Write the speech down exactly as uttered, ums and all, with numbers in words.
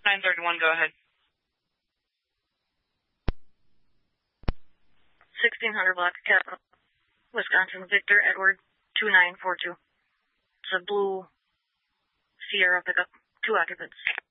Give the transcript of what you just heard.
nine thirty-one, go ahead. sixteen hundred block of Capital, Wisconsin, Victor Edward two nine four two. It's a blue Sierra pickup, two occupants.